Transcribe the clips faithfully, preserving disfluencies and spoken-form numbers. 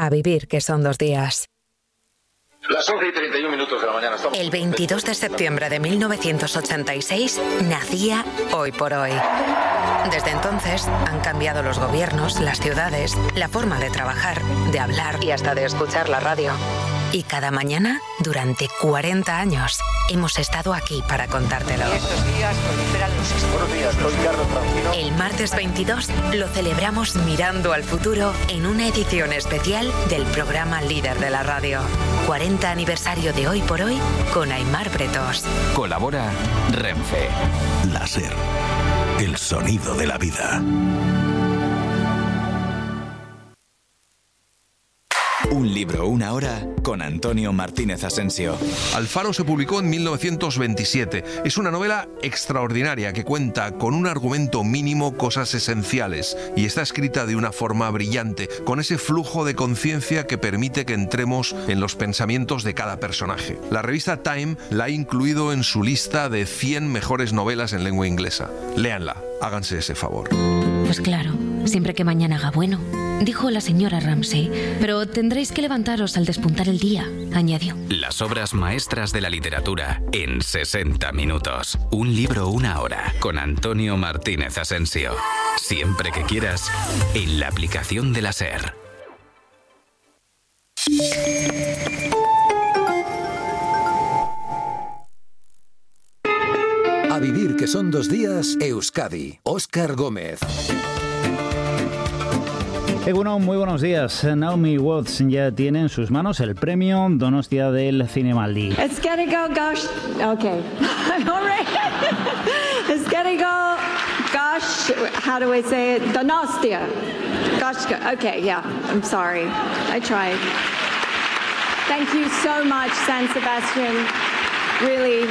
A vivir, que son dos días. Las once y treinta y un minutos de la mañana. Estamos... El veintidós de septiembre de mil novecientos ochenta y seis nacía Hoy por Hoy. Desde entonces han cambiado los gobiernos, las ciudades, la forma de trabajar, de hablar y hasta de escuchar la radio. Y cada mañana, durante cuarenta años, hemos estado aquí para contártelo. Estos días proliferan los... Buenos días, soy Carlos Francino. El martes veintidós lo celebramos mirando al futuro en una edición especial del programa líder de la radio. cuarenta aniversario de Hoy por Hoy con Aimar Bretos. Colabora Renfe. Láser. El sonido de la vida. Un libro, una hora, con Antonio Martínez Asensio. Alfaro se publicó en mil novecientos veintisiete. Es una novela extraordinaria que cuenta con un argumento mínimo cosas esenciales y está escrita de una forma brillante, con ese flujo de conciencia que permite que entremos en los pensamientos de cada personaje. La revista Time la ha incluido en su lista de cien mejores novelas en lengua inglesa. Léanla, háganse ese favor. Pues claro, siempre que mañana haga bueno, dijo la señora Ramsay, pero tendréis que levantaros al despuntar el día, añadió. Las obras maestras de la literatura en sesenta minutos. Un libro, una hora, con Antonio Martínez Asensio. Siempre que quieras, en la aplicación de la SER. A vivir, que son dos días, Euskadi. Óscar Gómez. Egunon, muy buenos días. Naomi Watts ya tiene en sus manos el premio Donostia del Zinemaldi. It's gonna go, gosh. Okay. All right. It's gonna go, gosh. How do I say it? Donostia. Gosh. Okay, yeah. I'm sorry. I tried. Thank you so much, San Sebastian. Really.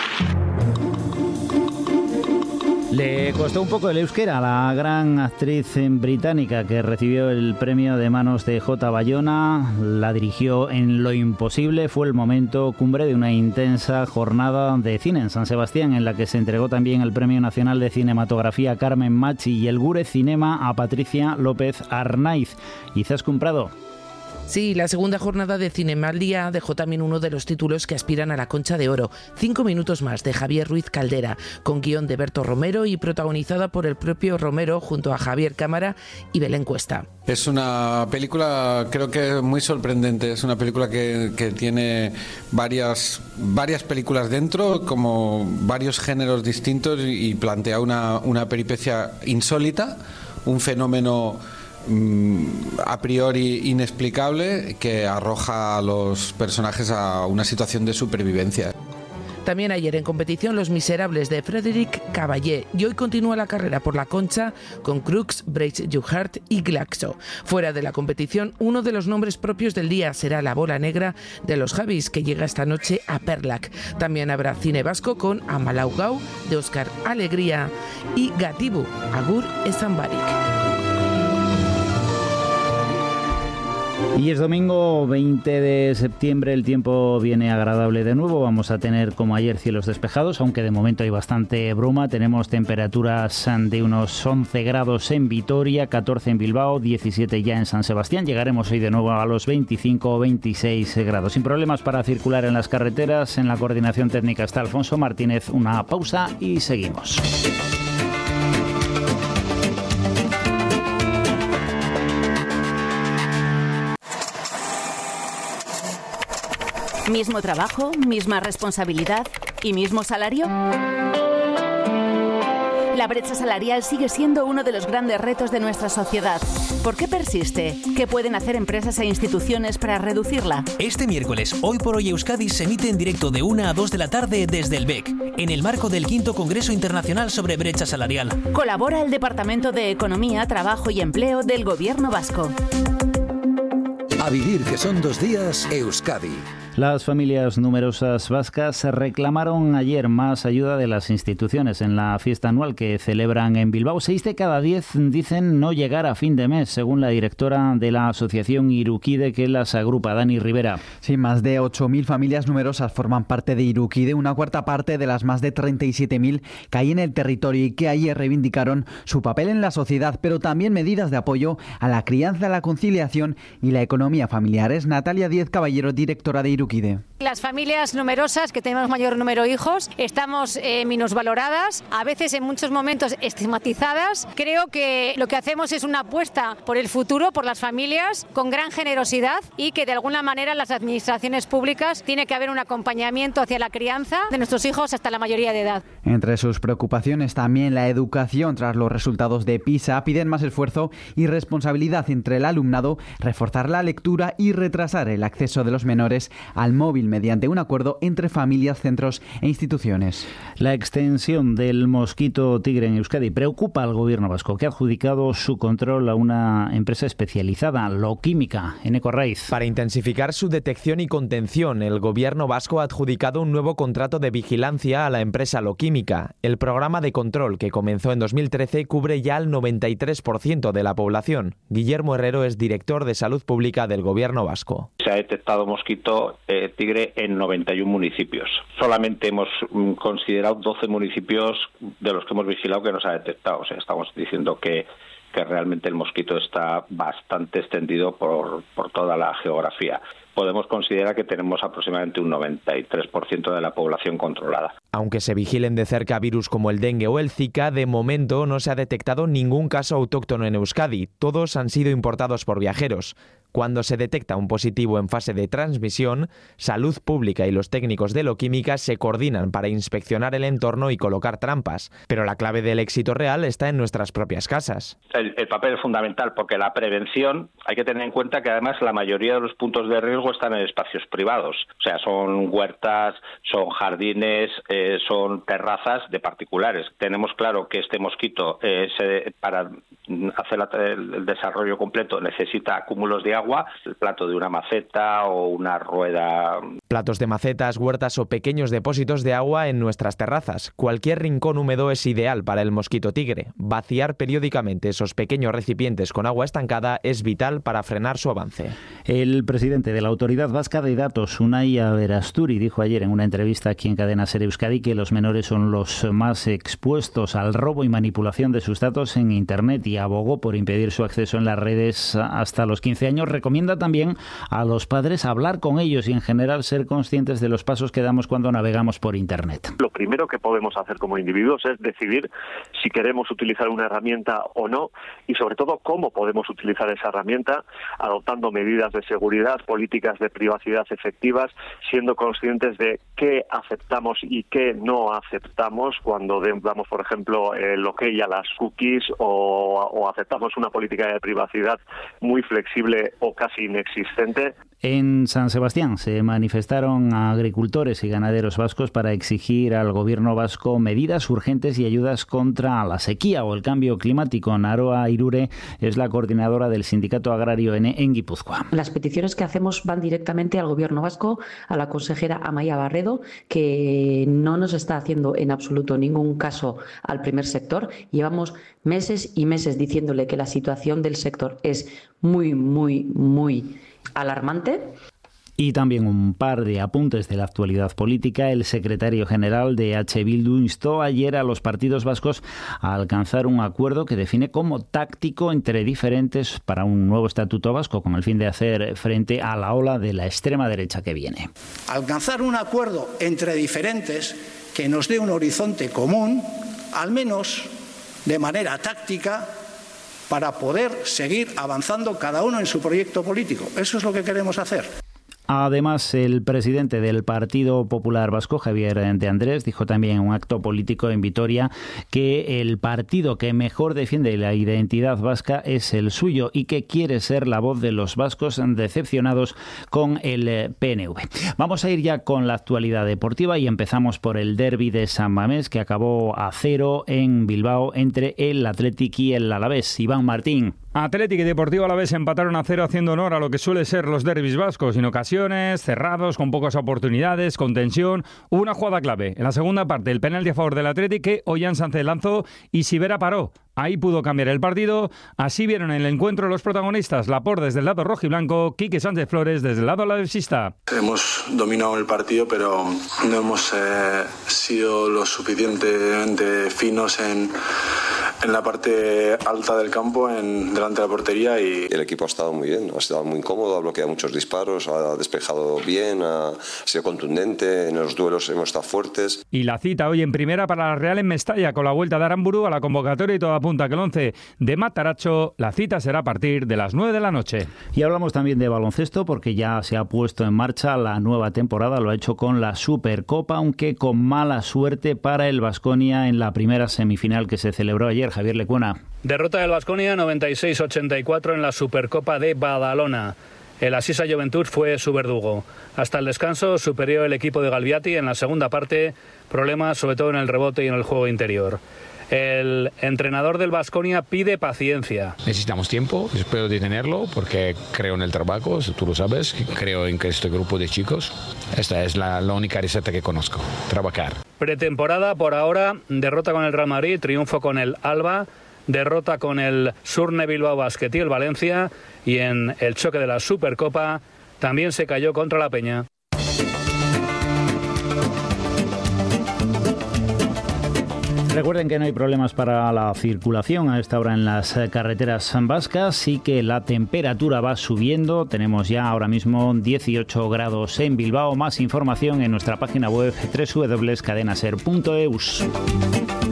Le costó un poco el euskera a la gran actriz británica que recibió el premio de manos de J. Bayona. La dirigió en Lo Imposible. Fue el momento cumbre de una intensa jornada de cine en San Sebastián, en la que se entregó también el Premio Nacional de Cinematografía a Carmen Machi y el Gure Cinema a Patricia López Arnaiz. Izaskun Prado. Sí, la segunda jornada de Cinemaldia dejó también uno de los títulos que aspiran a la Concha de Oro. Cinco minutos más, de Javier Ruiz Caldera, con guión de Berto Romero y protagonizada por el propio Romero junto a Javier Cámara y Belén Cuesta. Es una película, creo que muy sorprendente. Es una película que, que tiene varias, varias películas dentro, como varios géneros distintos, y plantea una, una peripecia insólita, un fenómeno a priori inexplicable que arroja a los personajes a una situación de supervivencia. También ayer en competición Los Miserables de Frédéric Caballé, y hoy continúa la carrera por la Concha con Crux, Break Your Heart y Glaxo. Fuera de la competición, uno de los nombres propios del día será La Bola Negra de los Javis, que llega esta noche a Perlac. También habrá cine vasco con Amalaugau de Óscar Alegría y Gatibu, Agur Ezambarik. Y es domingo veinte de septiembre, el tiempo viene agradable de nuevo. Vamos a tener, como ayer, cielos despejados, aunque de momento hay bastante bruma. Tenemos temperaturas de unos once grados en Vitoria, catorce en Bilbao, diecisiete ya en San Sebastián. Llegaremos hoy de nuevo a los veinticinco o veintiséis grados. Sin problemas para circular en las carreteras. En la coordinación técnica está Alfonso Martínez. Una pausa y seguimos. ¿Mismo trabajo, misma responsabilidad y mismo salario? La brecha salarial sigue siendo uno de los grandes retos de nuestra sociedad. ¿Por qué persiste? ¿Qué pueden hacer empresas e instituciones para reducirla? Este miércoles, Hoy por Hoy Euskadi se emite en directo de una a dos de la tarde desde el B E C, en el marco del quinto Congreso Internacional sobre Brecha Salarial. Colabora el Departamento de Economía, Trabajo y Empleo del Gobierno Vasco. A vivir, que son dos días, Euskadi. Las familias numerosas vascas reclamaron ayer más ayuda de las instituciones en la fiesta anual que celebran en Bilbao. Seis de cada diez dicen no llegar a fin de mes, según la directora de la asociación Irukide, que las agrupa, Dani Rivera. Sí, más de ocho mil familias numerosas forman parte de Irukide, una cuarta parte de las más de treinta y siete mil que hay en el territorio y que ayer reivindicaron su papel en la sociedad, pero también medidas de apoyo a la crianza, la conciliación y la economía familiar. Es Natalia Díez Caballero, directora de Irukide. Las familias numerosas, que tenemos mayor número de hijos, estamos eh, minusvaloradas, a veces en muchos momentos estigmatizadas. Creo que lo que hacemos es una apuesta por el futuro, por las familias, con gran generosidad, y que de alguna manera las administraciones públicas tiene que haber un acompañamiento hacia la crianza de nuestros hijos hasta la mayoría de edad. Entre sus preocupaciones también la educación. Tras los resultados de PISA, piden más esfuerzo y responsabilidad entre el alumnado, reforzar la lectura y retrasar el acceso de los menores al móvil mediante un acuerdo entre familias, centros e instituciones. La extensión del mosquito tigre en Euskadi preocupa al gobierno vasco, que ha adjudicado su control a una empresa especializada, Loquímica, en Ecorraiz. Para intensificar su detección y contención, el gobierno vasco ha adjudicado un nuevo contrato de vigilancia a la empresa Loquímica. El programa de control, que comenzó en dos mil trece, cubre ya al noventa y tres por ciento de la población. Guillermo Herrero es director de Salud Pública del gobierno vasco. Se ha detectado mosquito eh, tigre en noventa y uno municipios. Solamente hemos mm, considerado doce municipios de los que hemos vigilado que no se ha detectado. O sea, estamos diciendo que, que realmente el mosquito está bastante extendido por, por toda la geografía. Podemos considerar que tenemos aproximadamente un noventa y tres por ciento de la población controlada. Aunque se vigilen de cerca virus como el dengue o el Zika, de momento no se ha detectado ningún caso autóctono en Euskadi. Todos han sido importados por viajeros. Cuando se detecta un positivo en fase de transmisión, Salud Pública y los técnicos de Loquímica se coordinan para inspeccionar el entorno y colocar trampas. Pero la clave del éxito real está en nuestras propias casas. El, el papel es fundamental, porque la prevención, hay que tener en cuenta que además la mayoría de los puntos de riesgo están en espacios privados. O sea, son huertas, son jardines, eh, son terrazas de particulares. Tenemos claro que este mosquito, eh, se, para hacer la, el desarrollo completo, necesita acúmulos de agua. Agua, el plato de una maceta o una rueda. Platos de macetas, huertas o pequeños depósitos de agua en nuestras terrazas. Cualquier rincón húmedo es ideal para el mosquito tigre. Vaciar periódicamente esos pequeños recipientes con agua estancada es vital para frenar su avance. El presidente de la Autoridad Vasca de Datos, Unai Aberasturi, dijo ayer en una entrevista aquí en Cadena SER Euskadi que los menores son los más expuestos al robo y manipulación de sus datos en Internet, y abogó por impedir su acceso en las redes hasta los quince años. Recomienda también a los padres hablar con ellos y en general ser conscientes de los pasos que damos cuando navegamos por Internet. Lo primero que podemos hacer como individuos es decidir si queremos utilizar una herramienta o no, y sobre todo cómo podemos utilizar esa herramienta, adoptando medidas de seguridad, políticas de privacidad efectivas, siendo conscientes de qué aceptamos y qué no aceptamos cuando damos, por ejemplo, el ok a las cookies o, o aceptamos una política de privacidad muy flexible o casi inexistente. En San Sebastián se manifestaron agricultores y ganaderos vascos para exigir al gobierno vasco medidas urgentes y ayudas contra la sequía o el cambio climático. Naroa Irure es la coordinadora del Sindicato Agrario N en Guipúzcoa. Las peticiones que hacemos van directamente al gobierno vasco, a la consejera Amaia Barredo, que no nos está haciendo en absoluto ningún caso al primer sector. Llevamos meses y meses diciéndole que la situación del sector es muy, muy, muy alarmante. Y también un par de apuntes de la actualidad política. El secretario general de H. Bildu instó ayer a los partidos vascos a alcanzar un acuerdo que define como táctico entre diferentes para un nuevo estatuto vasco, con el fin de hacer frente a la ola de la extrema derecha que viene. Alcanzar un acuerdo entre diferentes que nos dé un horizonte común, al menos de manera táctica, para poder seguir avanzando cada uno en su proyecto político. Eso es lo que queremos hacer. Además, el presidente del Partido Popular Vasco, Javier de Andrés, dijo también en un acto político en Vitoria que el partido que mejor defiende la identidad vasca es el suyo y que quiere ser la voz de los vascos decepcionados con el P N V. Vamos a ir ya con la actualidad deportiva y empezamos por el derbi de San Mamés, que acabó a cero en Bilbao entre el Athletic y el Alavés. Iván Martín. Atlético y Deportivo Alavés empataron a cero haciendo honor a lo que suele ser los derbis vascos, sin ocasiones, cerrados, con pocas oportunidades, con tensión. Hubo una jugada clave. En la segunda parte, el penalti a favor del Atlético que Ollán Sánchez lanzó y Sivera paró. Ahí pudo cambiar el partido. Así vieron en el encuentro los protagonistas. Laporte desde el lado rojiblanco, Quique Sánchez Flores desde el lado alavesista. Hemos dominado el partido, pero no hemos eh, sido lo suficientemente finos en, en la parte alta del campo, en, delante de la portería. Y el equipo ha estado muy bien, ha estado muy cómodo, ha bloqueado muchos disparos, ha despejado bien, ha sido contundente, en los duelos hemos estado fuertes. Y la cita hoy en primera para la Real en Mestalla, con la vuelta de Aramburu a la convocatoria y toda apunta que el once de Mataracho, la cita será a partir de las nueve de la noche. Y hablamos también de baloncesto porque ya se ha puesto en marcha la nueva temporada, lo ha hecho con la Supercopa, aunque con mala suerte para el Baskonia en la primera semifinal que se celebró ayer. Javier Lecuona. Derrota del Baskonia noventa y seis a ochenta y cuatro en la Supercopa de Badalona. El Asisa Juventud fue su verdugo. Hasta el descanso superior el equipo de Galviati. En la segunda parte, problemas sobre todo en el rebote y en el juego interior. El entrenador del Baskonia pide paciencia. Necesitamos tiempo, espero de tenerlo, porque creo en el trabajo, tú lo sabes, creo en que este grupo de chicos, esta es la, la única receta que conozco, trabajar. Pretemporada por ahora, derrota con el Real Madrid, triunfo con el Alba, derrota con el Surne Bilbao Basket y el Valencia, y en el choque de la Supercopa también se cayó contra la Peña. Recuerden que no hay problemas para la circulación a esta hora en las carreteras vascas y que la temperatura va subiendo. Tenemos ya ahora mismo dieciocho grados en Bilbao. Más información en nuestra página web doble u doble u doble u punto cadena ser punto e u.